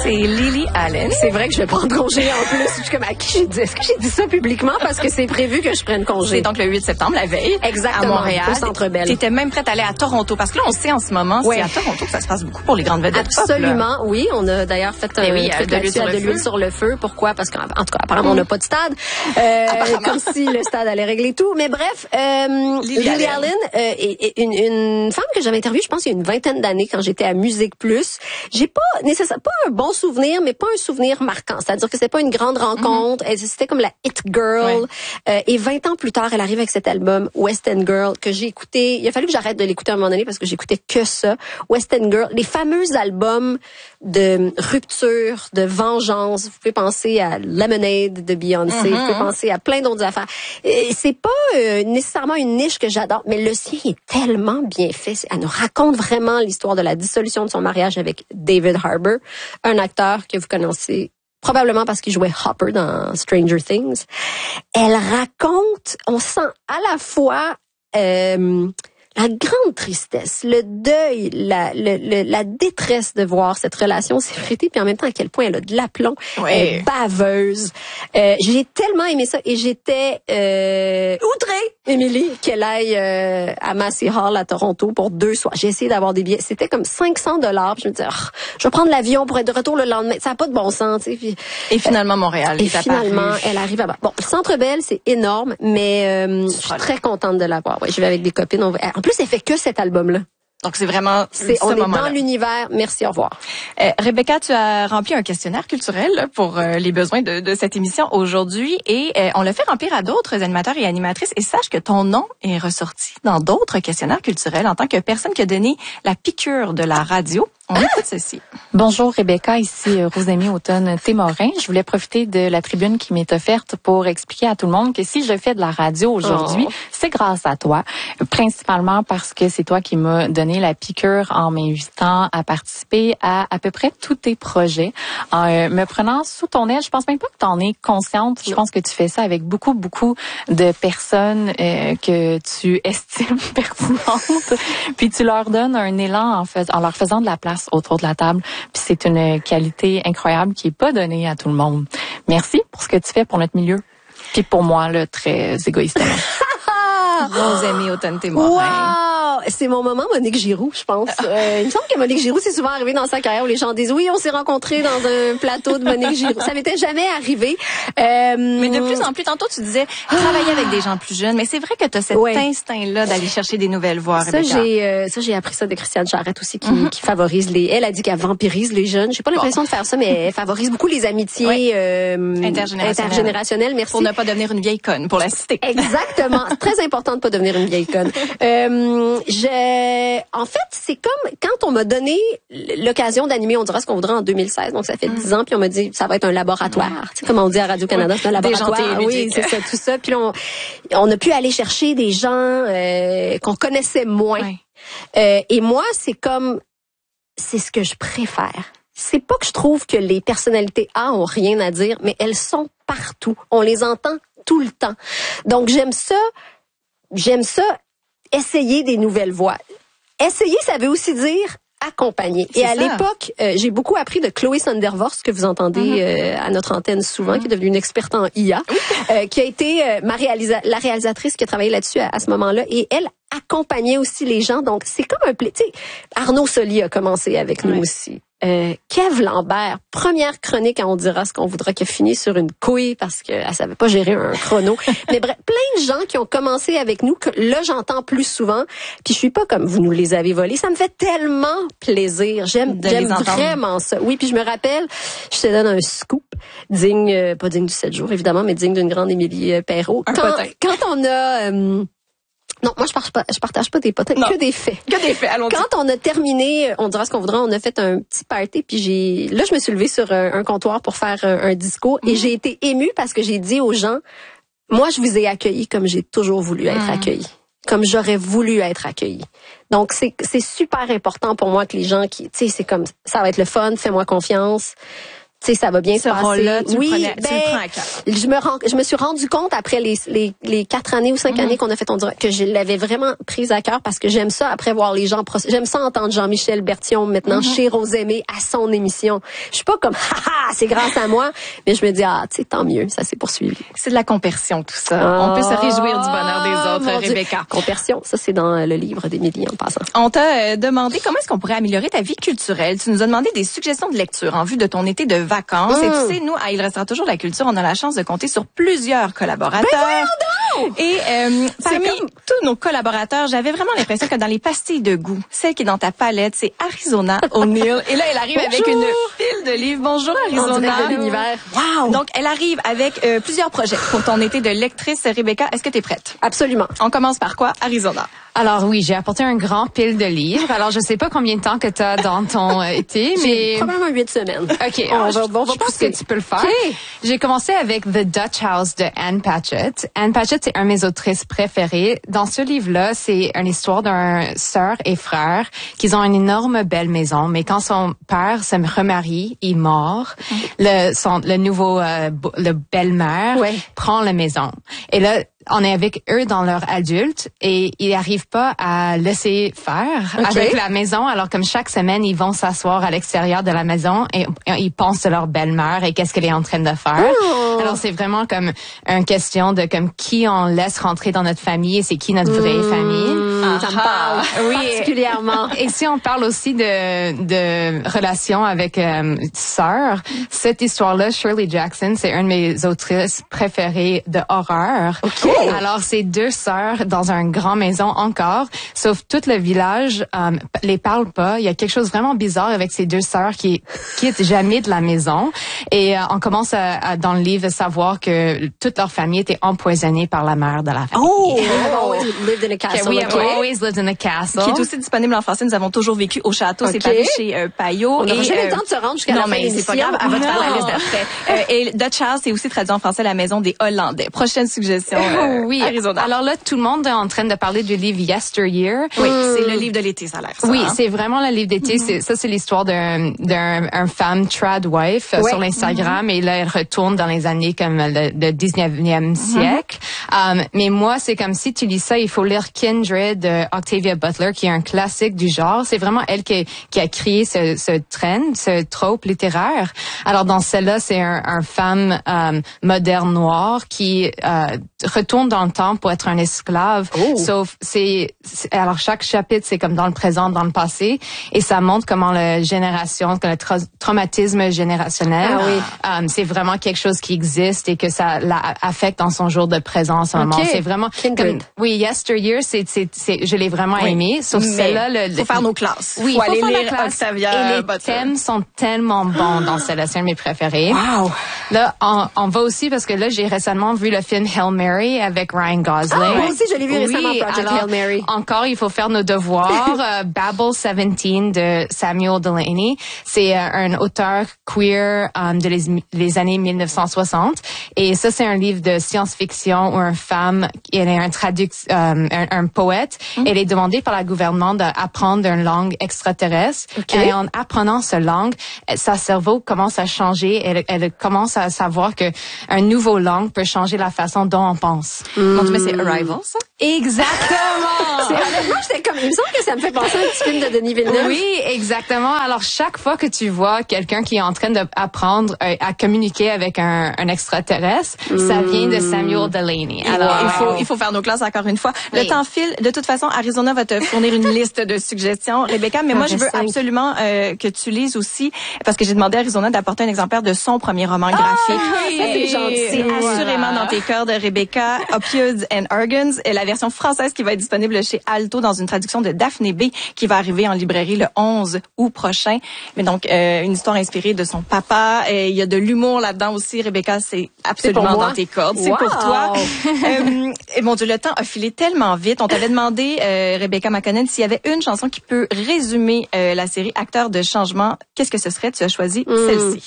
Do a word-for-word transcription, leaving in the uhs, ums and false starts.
c'est Lily Allen. C'est vrai que je vais prendre congé en plus. Je suis comme, à qui j'ai dit? Est-ce que j'ai dit ça publiquement? Parce que c'est prévu que je prenne congé. C'est donc le huit septembre, la veille. Exactement. À Montréal. Au Centre Bell. Tu étais même prête à aller à Toronto. Parce que là, on sait en ce moment, ouais. c'est à Toronto que ça se passe beaucoup pour les grandes vedettes. Absolument, pop, oui. On a d'ailleurs fait un oui, truc de l'huile sur, de l'huile sur le feu. Pourquoi? Parce qu'en tout cas, apparemment, mm. on n'a pas de stade. Euh, comme si le stade allait régler tout. Mais bref, euh, Lily, Lily Allen, Allen euh, est, est une, une femme que j'avais interviewée, je pense, il y a une vingtaine d'années quand j'étais à Musique Plus. J'ai pas nécessairement, pas un bon souvenir, mais pas un souvenir marquant. C'est-à-dire que c'était pas une grande rencontre. Mm-hmm. Elle, c'était comme la hit girl. Ouais. Euh, et vingt ans plus tard, elle arrive avec cet album West End Girl que j'ai écouté. Il a fallu que j'arrête de l'écouter à un moment donné parce que j'écoutais que ça. West End Girl, les fameux albums de rupture, de vengeance. Vous pouvez penser à Lemonade de Beyoncé. Mm-hmm. Vous pouvez penser à plein d'autres affaires. Et c'est pas euh, nécessairement une niche que j'adore, mais le sien est tellement bien fait. Elle nous raconte vraiment l'histoire de la dissolution de son mariage avec David Harbour, un acteur que vous connaissez probablement parce qu'il jouait Hopper dans Stranger Things. Elle raconte, on sent à la fois euh, la grande tristesse, le deuil, la, le, le, la détresse de voir cette relation s'effriter, puis en même temps à quel point elle a de l'aplomb, ouais. Elle est baveuse. Euh, j'ai tellement aimé ça et j'étais euh, outrée, Émilie, qu'elle aille euh, à Massey Hall à Toronto pour deux soirs. J'ai essayé d'avoir des billets, c'était comme cinq cents dollars. Je me disais, oh, je vais prendre l'avion pour être de retour le lendemain. Ça n'a pas de bon sens, tu sais. Puis, et finalement Montréal. Et finalement, elle arrive à. Bon, le Centre Bell, c'est énorme, mais euh, je suis très contente de l'avoir. Ouais, je vais avec des copines. On va... En plus, elle fait que cet album-là. Donc, c'est vraiment c'est, ce on est moment-là. Dans l'univers. Merci, au revoir. Euh, Rebecca, tu as rempli un questionnaire culturel là, pour euh, les besoins de, de cette émission aujourd'hui et euh, on l'a fait remplir à d'autres animateurs et animatrices. Et sache que ton nom est ressorti dans d'autres questionnaires culturels en tant que personne qui a donné la piqûre de la radio. On ah! écoute ceci. Bonjour Rebecca, ici Rosemie Automne-Témorin. Je voulais profiter de la tribune qui m'est offerte pour expliquer à tout le monde que si je fais de la radio aujourd'hui, oh. c'est grâce à toi. Principalement parce que c'est toi qui m'as donné la piqûre en m'invitant à participer à à peu près tous tes projets. En euh, me prenant sous ton aile, je pense même pas que tu en es consciente. Je pense que tu fais ça avec beaucoup, beaucoup de personnes euh, que tu estimes pertinentes. Puis tu leur donnes un élan en, fais, en leur faisant de la place autour de la table. Puis c'est une qualité incroyable qui est pas donnée à tout le monde. Merci pour ce que tu fais pour notre milieu. Puis pour moi, là, très égoïstement. Rosemie Automne-Témorin. Wow! C'est mon moment Monique Giroux, je pense. Euh, il me semble que Monique Giroux, c'est souvent arrivé dans sa carrière où les gens disent oui, on s'est rencontrés dans un plateau de Monique Giroux. Ça m'était jamais arrivé. Euh, mais de plus en plus, tantôt tu disais travailler avec des gens plus jeunes, mais c'est vrai que tu as cet ouais. instinct-là d'aller chercher des nouvelles voix. Ça, Rebecca. j'ai, euh, ça, j'ai appris ça de Christiane Charette aussi, qui, mm-hmm. qui favorise les. Elle a dit qu'elle vampirise les jeunes. J'ai pas l'impression bon. de faire ça, mais elle favorise beaucoup les amitiés ouais. euh, intergénérationnelles. intergénérationnelles. Merci. Pour ne pas devenir une vieille conne, pour la citer. Exactement. C'est très important de pas devenir une vieille conne. Euh, je, en fait, c'est comme quand on m'a donné l'occasion d'animer On dira ce qu'on voudra en deux mille seize, donc ça fait dix ans, puis on m'a dit ça va être un laboratoire. Mm. Tu sais, comme on dit à Radio-Canada, oui. c'est un laboratoire. Oui, c'est ça, tout ça. Puis on, on a pu aller chercher des gens euh, qu'on connaissait moins. Oui. Euh, et moi, c'est comme, c'est ce que je préfère. C'est pas que je trouve que les personnalités A ont rien à dire, mais elles sont partout. On les entend tout le temps. Donc j'aime ça. J'aime ça, essayer des nouvelles voix. Essayer, ça veut aussi dire accompagner. C'est Et à ça. l'époque, euh, j'ai beaucoup appris de Chloé Sondervorst, que vous entendez mm-hmm. euh, à notre antenne souvent, mm-hmm. qui est devenue une experte en I A, euh, qui a été euh, ma réalisa- la réalisatrice qui a travaillé là-dessus à, à ce moment-là. Et elle accompagnait aussi les gens. Donc, c'est comme un plaisir. Arnaud Soli a commencé avec oui. nous aussi. Euh, Kev Lambert, première chronique à On dira ce qu'on voudra, qui a fini sur une couille parce qu'elle savait pas gérer un chrono. Mais bref, plein de gens qui ont commencé avec nous, que là j'entends plus souvent. Puis je suis pas comme vous nous les avez volés. Ça me fait tellement plaisir. J'aime, j'aime vraiment ça. Oui, puis je me rappelle, je te donne un scoop digne, euh, pas digne du sept jours évidemment, mais digne d'une grande Émilie Perrault. Quand, quand on a euh, Non, moi je partage pas, je partage pas des potins, que des faits. Que des faits, allons-y. Quand on a terminé, on dira ce qu'on voudra, on a fait un petit party, puis j'ai, là je me suis levée sur un, un comptoir pour faire un, un discours, mmh. et j'ai été émue parce que j'ai dit aux gens, moi je vous ai accueillis comme j'ai toujours voulu être mmh. accueillie, comme j'aurais voulu être accueillie. Donc c'est c'est super important pour moi que les gens qui, tu sais, c'est comme ça va être le fun, fais-moi confiance. tu sais, ça va bien Ce se passer. rôle-là, tu oui, le prenais, ben, tu le prends à cœur. je me rends, je me suis rendu compte après les les, les quatre années ou cinq Mm. années qu'on a fait On dirait que je l'avais vraiment prise à cœur parce que j'aime ça après voir les gens. J'aime ça entendre Jean-Michel Bertillon maintenant Mm-hmm. chez Rosemée à son émission. Je suis pas comme haha, c'est grâce à moi, mais je me dis ah, tu sais, tant mieux, ça s'est poursuivi. C'est de la compersion, tout ça. On peut se réjouir du bonheur des Ah, autres, mon Dieu. Rebecca. Compersion, ça c'est dans le livre d'Émilie en passant. On t'a euh, demandé comment est-ce qu'on pourrait améliorer ta vie culturelle. Tu nous as demandé des suggestions de lecture en vue de ton été de vacances. Mm. Et tu sais, nous, à Il restera toujours la culture, on a la chance de compter sur plusieurs collaborateurs. Ben Et euh, parmi comme- tous nos collaborateurs, j'avais vraiment l'impression que dans les pastilles de goût, celle qui est dans ta palette, c'est Arizona O'Neill. Et là, elle arrive avec Bonjour. une pile de livres. Bonjour En Arizona. direct de l'univers. Wow. Donc, elle arrive avec euh, plusieurs projets pour ton été de lectrice. Rebecca, est-ce que tu es prête? Absolument. On commence par quoi, Arizona? Alors oui, j'ai apporté un grand pile de livres. Alors je sais pas combien de temps que tu as dans ton euh, été, mais Probablement huit semaines. OK, On alors, va- je, on va je pense pousser. que tu peux le faire. OK. J'ai commencé avec The Dutch House de Anne Patchett. Anne Patchett, c'est un de mes autrices préférées. Dans ce livre-là, c'est une histoire d'un sœur et frère qui ont une énorme belle maison, mais quand son père se remarie, il mort, le, son, le nouveau, euh, beau- le belle-mère Ouais. prend la maison. Et là, on est avec eux dans leur adulte et ils n'arrivent pas à laisser faire OK. avec la maison. Alors comme chaque semaine, ils vont s'asseoir à l'extérieur de la maison et, et ils pensent de leur belle-mère et qu'est-ce qu'elle est en train de faire. Oh. Alors c'est vraiment comme une question de comme qui on laisse rentrer dans notre famille et c'est qui notre vraie famille. Mmh, ça me parle Oui. particulièrement. Et si on parle aussi de, de relations avec euh, sœurs, cette histoire-là, Shirley Jackson, c'est une de mes autrices préférées de horreur. OK. Alors, c'est deux sœurs dans une grande maison encore, sauf tout le village euh, les parle pas. Il y a quelque chose vraiment bizarre avec ces deux sœurs qui quittent jamais de la maison. Et euh, on commence à, à, dans le livre à savoir que toute leur famille était empoisonnée par la mère de la famille. Oh, we have always lived in a castle. Que we have OK. always lived in a castle. Qui est aussi disponible en français. Nous avons toujours vécu au château. OK. C'est paru chez euh, Payot. On n'aura Et, jamais euh, le temps de se rendre jusqu'à non, la fin mais de c'est pas l'émission. grave. Elle va te faire la Non. liste d'après. Euh, et Dutch House, c'est aussi traduit en français la maison des Hollandais. Prochaine suggestion, euh, oui. Arizona. Alors là, tout le monde est en train de parler du livre Yesteryear. oui, c'est le livre de l'été, ça a l'air ça. Oui, hein? c'est vraiment le livre d'été. C'est ça, c'est l'histoire d'un d'un un femme trad wife euh, Ouais. sur l'Instagram et là elle retourne dans les années comme le, le dix-neuvième siècle. Um, mais moi, c'est comme si tu lis ça, il faut lire Kindred de Octavia Butler, qui est un classique du genre. C'est vraiment elle qui, qui a créé ce, ce trend, ce trope littéraire. Alors dans celle-là, c'est un, un femme um, moderne noire qui euh, retourne dans le temps pour être un esclave. Oh. Sauf c'est c'est- alors chaque chapitre c'est comme dans le présent, dans le passé, et ça montre comment la génération, que le tra- traumatisme générationnel, Ah oui. euh, c'est vraiment quelque chose qui existe et que ça la affecte dans son jour de présent en ce moment. Ok. C'est vraiment Kindred. comme oui, Yesteryear, c'est c'est c'est je l'ai vraiment Oui. aimé. Sauf Mais celle-là, le, faut faire nos classes. Oui, faut faut aller faire la lire classe. Octavia Et les Butler. thèmes sont tellement bons dans celle-là, c'est un de mes préférés. Wow. Là, on, on va aussi parce que là, j'ai récemment vu le film Hail Mary avec Ryan Gosling. Ah, moi aussi, je l'ai vu récemment, Project alors, Hail Mary. Encore, il faut faire nos devoirs. euh, Babel dix-sept de Samuel Delaney. C'est euh, un auteur queer euh, de les, les années mille neuf cent soixante. Et ça, c'est un livre de science-fiction où une femme, elle est un traduc, euh, un, un poète. Mm. Elle est demandée par le gouvernement d'apprendre une langue extraterrestre. Okay. Et en apprenant cette langue, sa cerveau commence à changer. Elle, elle commence à savoir que un nouveau langue peut changer la façon dont on pense. Mon Dieu, mais c'est Arrival, ça? Exactement! C'est- Honnêtement, j'étais comme, il me semble que ça me fait penser à un petit film de Denis Villeneuve. Oui, exactement. Alors, chaque fois que tu vois quelqu'un qui est en train d'apprendre euh, à communiquer avec un, un extraterrestre, ça vient de Samuel Delaney. Alors, il, wow. faut, il faut faire nos classes encore une fois. Le Oui. temps file. De toute façon, Arizona va te fournir une liste de suggestions, Rebecca. Mais moi, je veux cinq. absolument euh, que tu lises aussi, parce que j'ai demandé à Arizona d'apporter un exemplaire de son premier roman graphique. ça, c'est Et gentil. C'est Voilà. assurément dans tes cœurs de Rebecca, Opioids and Organs, et la version française qui va être disponible chez Alto dans une traduction de Daphné B, qui va arriver en librairie le onze août prochain. Mais donc, euh, une histoire inspirée de son papa. Et il y a de l'humour là-dedans aussi, Rebecca. C'est absolument pour moi. dans tes cordes. C'est Wow. pour toi. euh, et mon Dieu, le temps a filé tellement vite. On t'avait demandé, euh, Rebecca McConnell, s'il y avait une chanson qui peut résumer euh, la série Acteurs de changement. Qu'est-ce que ce serait? Tu as choisi Mm. celle-ci.